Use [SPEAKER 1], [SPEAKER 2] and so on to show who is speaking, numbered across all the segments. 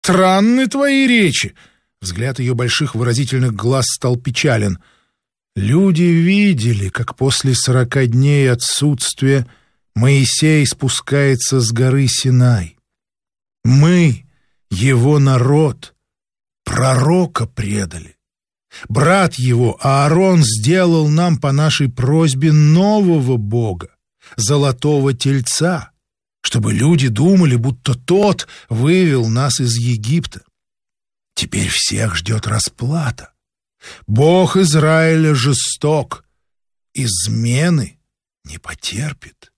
[SPEAKER 1] Странны твои речи. Взгляд ее больших выразительных глаз стал печален. Люди видели, как после 40 дней отсутствия Моисей спускается с горы Синай. Мы, его народ, пророка предали. Брат его, Аарон, сделал нам по нашей просьбе нового бога, золотого тельца, чтобы люди думали, будто тот вывел нас из Египта. Теперь всех ждет расплата. Бог Израиля жесток, измены не потерпит.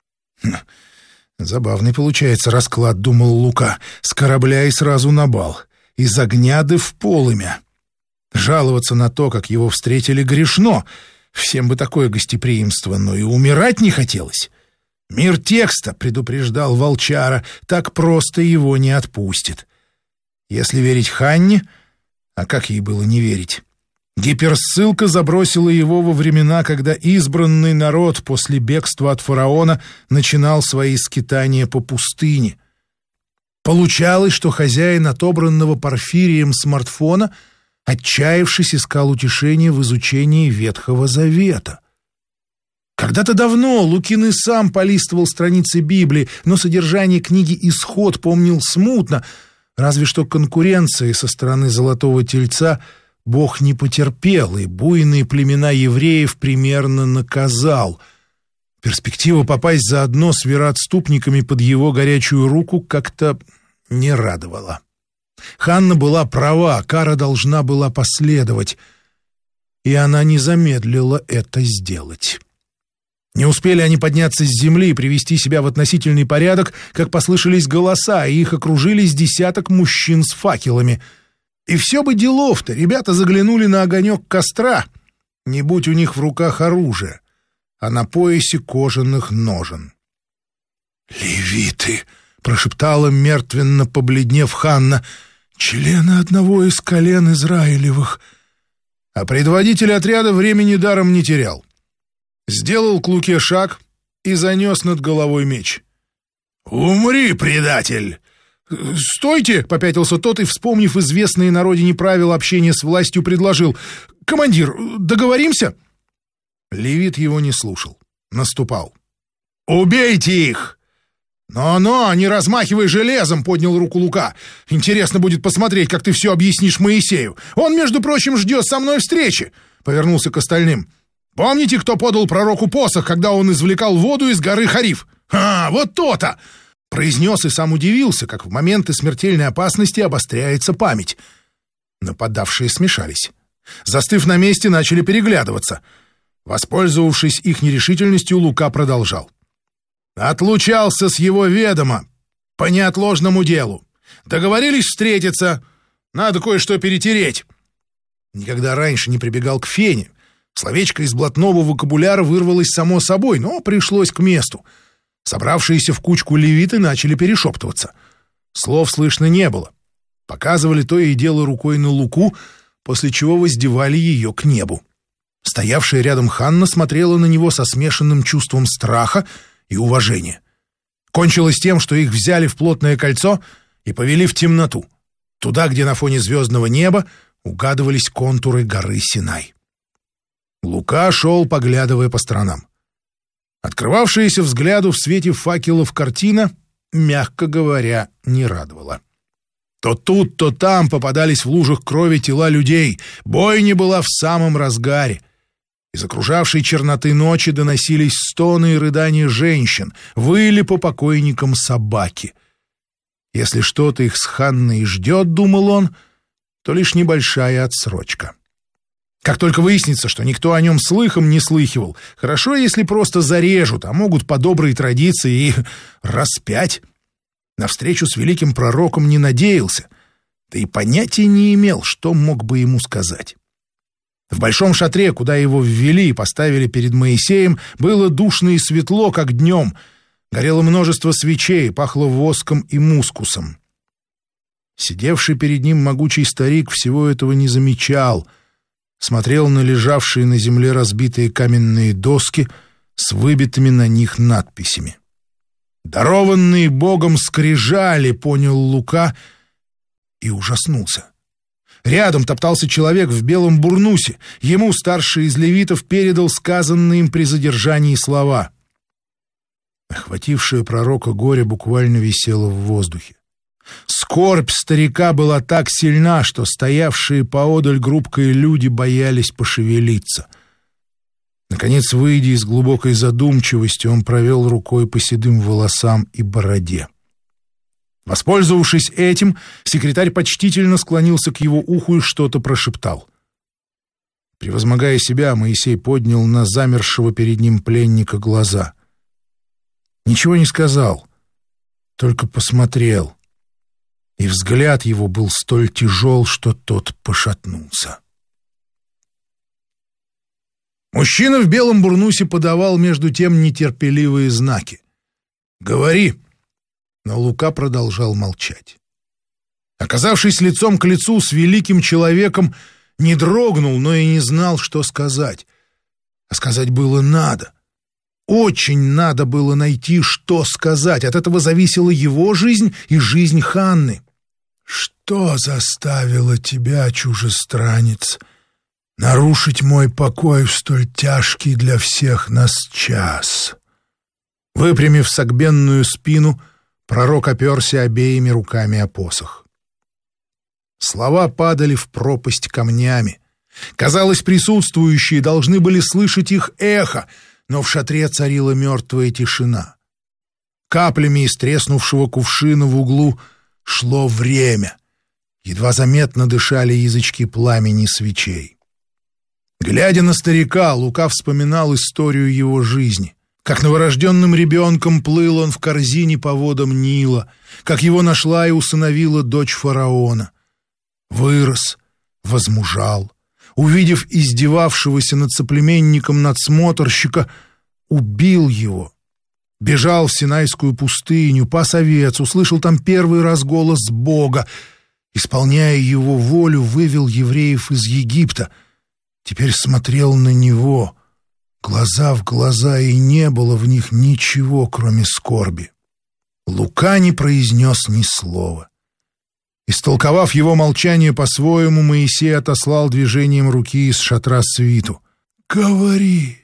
[SPEAKER 1] Забавный получается расклад, думал Лука, с корабля и сразу на бал, из огня да в полымя. Жаловаться на то, как его встретили, грешно. Всем бы такое гостеприимство, но и умирать не хотелось. Мир текста, предупреждал волчара, так просто его не отпустит. Если верить Ханне, а как ей было не верить? Гиперссылка забросила его во времена, когда избранный народ после бегства от фараона начинал свои скитания по пустыне. Получалось, что хозяин отобранного Порфирием смартфона, отчаявшись, искал утешение в изучении Ветхого Завета. Когда-то давно Лукин и сам полистывал страницы Библии, но содержание книги «Исход» помнил смутно, разве что конкуренции со стороны Золотого Тельца Бог не потерпел, и буйные племена евреев примерно наказал. Перспектива попасть заодно с вероотступниками под его горячую руку как-то не радовала. Ханна была права, кара должна была последовать, и она не замедлила это сделать. Не успели они подняться с земли и привести себя в относительный порядок, как послышались голоса, и их окружили с десяток мужчин с факелами. И все бы делов-то, ребята заглянули на огонек костра, не будь у них в руках оружия, а на поясе кожаных ножен. «Левиты!» — прошептала мертвенно, побледнев Ханна. «Члены одного из колен Израилевых». А предводитель отряда времени даром не терял. Сделал к Луке шаг и занес над головой меч. «Умри, предатель!» «Стойте!» — попятился тот и, вспомнив известные на родине правила общения с властью, предложил. «Командир, договоримся?» Левит его не слушал, наступал. «Убейте их!» «Но-но, не размахивай железом!» — поднял руку Лука. «Интересно будет посмотреть, как ты все объяснишь Моисею. Он, между прочим, ждет со мной встречи!» — повернулся к остальным. «Помните, кто подал пророку посох, когда он извлекал воду из горы Хариф? Вот то-то!» Произнес и сам удивился, как в моменты смертельной опасности обостряется память. Нападавшие смешались. Застыв на месте, начали переглядываться. Воспользовавшись их нерешительностью, Лука продолжал. «Отлучался с его ведома по неотложному делу. Договорились встретиться. Надо кое-что перетереть». Никогда раньше не прибегал к фене. Словечко из блатного вокабуляра вырвалось само собой, но пришлось к месту. Собравшиеся в кучку левиты начали перешептываться. Слов слышно не было. Показывали то и дело рукой на Луку, после чего воздевали ее к небу. Стоявшая рядом Ханна смотрела на него со смешанным чувством страха и уважения. Кончилось тем, что их взяли в плотное кольцо и повели в темноту, туда, где на фоне звездного неба угадывались контуры горы Синай. Лука шел, поглядывая по сторонам. Открывавшаяся взгляду в свете факелов картина, мягко говоря, не радовала. То тут, то там попадались в лужах крови тела людей, бойня была в самом разгаре. Из окружавшей черноты ночи доносились стоны и рыдания женщин, выли по покойникам собаки. Если что-то их с Ханной ждет, думал он, то лишь небольшая отсрочка. Как только выяснится, что никто о нем слыхом не слыхивал, хорошо, если просто зарежут, а могут по доброй традиции и распять. На встречу с великим пророком не надеялся, да и понятия не имел, что мог бы ему сказать. В большом шатре, куда его ввели и поставили перед Моисеем, было душно и светло, как днем. Горело множество свечей, пахло воском и мускусом. Сидевший перед ним могучий старик всего этого не замечал, смотрел на лежавшие на земле разбитые каменные доски с выбитыми на них надписями. «Дарованные Богом скрижали», — понял Лука, и ужаснулся. Рядом топтался человек в белом бурнусе. Ему старший из левитов передал сказанные им при задержании слова. Охватившее пророка горе буквально висело в воздухе. Скорбь старика была так сильна, что стоявшие поодаль группкой люди боялись пошевелиться. Наконец, выйдя из глубокой задумчивости, он провел рукой по седым волосам и бороде. Воспользовавшись этим, секретарь почтительно склонился к его уху и что-то прошептал. Превозмогая себя, Моисей поднял на замершего перед ним пленника глаза. Ничего не сказал, только посмотрел, и взгляд его был столь тяжел, что тот пошатнулся. Мужчина в белом бурнусе подавал между тем нетерпеливые знаки. «Говори!» Но Лука продолжал молчать. Оказавшись лицом к лицу с великим человеком, не дрогнул, но и не знал, что сказать. А сказать было надо. Очень надо было найти, что сказать. От этого зависела его жизнь и жизнь Ханны. «Что заставило тебя, чужестранец, нарушить мой покой в столь тяжкий для всех нас час?» Выпрямив согбенную спину, пророк оперся обеими руками о посох. Слова падали в пропасть камнями. Казалось, присутствующие должны были слышать их эхо, но в шатре царила мертвая тишина. Каплями из треснувшего кувшина в углу шло время. Едва заметно дышали язычки пламени свечей. Глядя на старика, Лука вспоминал историю его жизни. Как новорожденным ребенком плыл он в корзине по водам Нила, как его нашла и усыновила дочь фараона. Вырос, возмужал, увидев издевавшегося над соплеменником надсмотрщика, убил его. Бежал в Синайскую пустыню, пас овец, услышал там первый раз голос Бога. Исполняя его волю, вывел евреев из Египта. Теперь смотрел на него, глаза в глаза, и не было в них ничего, кроме скорби. Лука не произнес ни слова. Истолковав его молчание по-своему, Моисей отослал движением руки из шатра свиту. «Говори!»